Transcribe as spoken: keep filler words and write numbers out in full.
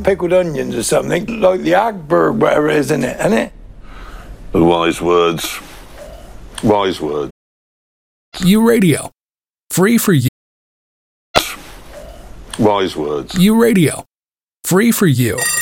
pickled onions or something, like the Agberg, whatever it is, in it, isn't it? The wise words. Wise words. U Radio. Free for you. Wise words. U Radio. Free for you.